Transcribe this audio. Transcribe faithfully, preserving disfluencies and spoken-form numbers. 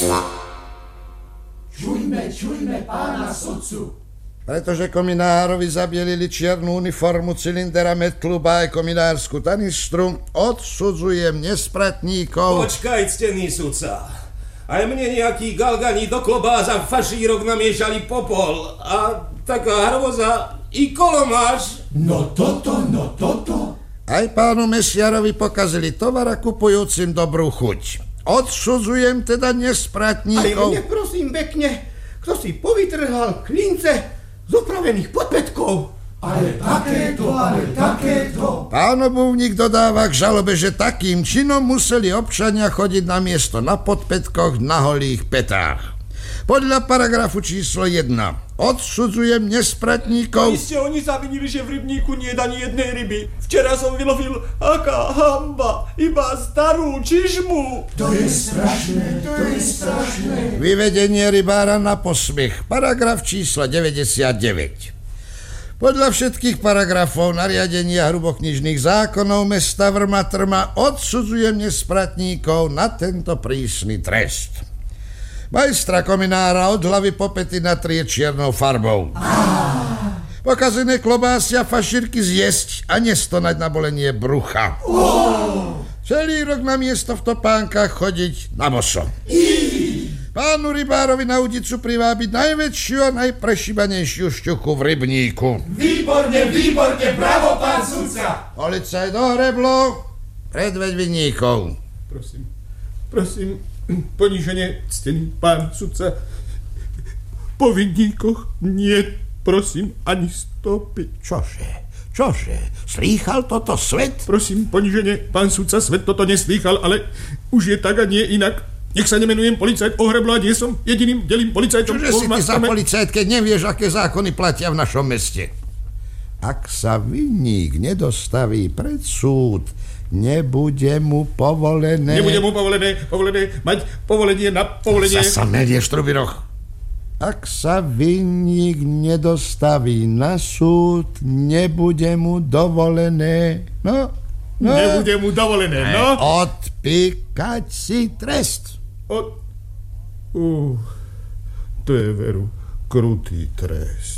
Čujme, čujme pána sudcu. Pretože kominárovi zabielili čiernu uniformu, cylinder a metlu, aj kominárskú tanistru, odsudzujem nespratníkov. Počkaj, ctený sudca. Aj mne nejaký galgani do klobáza fašírok namiešali popol. A taká hrôza i kolomáš. No toto, no toto. Aj pánu Mesiarovi pokazili tovar a kupujúcim dobrú chuť. Odsudzujem teda nespratníkov. Aj mne prosím pekne, kto si povytrhal klince z upravených podpätkov. Ale takéto, ale takéto. Pán obuvník dodáva k žalobe, že takým činom museli občania chodiť na miesto na podpätkoch na holých petách. Podľa paragrafu číslo jedna odsudzujem nespratníkov. Iste oni zavinili, že v rybníku nie je ani jednej ryby. Včera som vylovil, aká hamba, iba starú čižmu. To je strašné, to je strašné. Vyvedenie rybára na posmech. Paragraf číslo deväťdesiatdeväť. Podľa všetkých paragrafov nariadenia hruboknižných zákonov mesta Vrma Trma odsudzujem nespratníkov na tento prísny trest. Majstra kominára od hlavy po pety natrie čiernou farbou. Pokazené klobásy a fašírky zjesť a nestonať na bolenie brucha. Celý rok na miesto v topánkach chodiť na boso. Pánu rybárovi na udicu privábiť najväčšiu a najprešíbanejšiu šťuchu v rybníku. Výborne, výborne, bravo, pán sudca. Policaj do hreblo, predveď vinníkov. Prosím, prosím, poníženie, ctený pán sudca. Po vinníkoch nie, prosím, ani stopy. Čože? Čože? Slýchal toto svet? Prosím, poníženie, pán sudca, svet toto neslýchal, ale už je tak a nie inak. Nech sa nemenujem policajt Ohreblo a nie som jediným delým policajtom. Čože si ty za policajt, keď nevieš, aké zákony platia v našom meste? Ak sa vinník nedostaví pred súd, nebude mu povolené... Nebude mu povolené, povolené, mať povolenie na povolenie... Zasa melieš, Trubiroch. Ak sa vinník nedostaví na súd, nebude mu dovolené... No, no. Nebude mu dovolené, no. Odpíkať si trest. Od... Uh, to je veru krutý trest.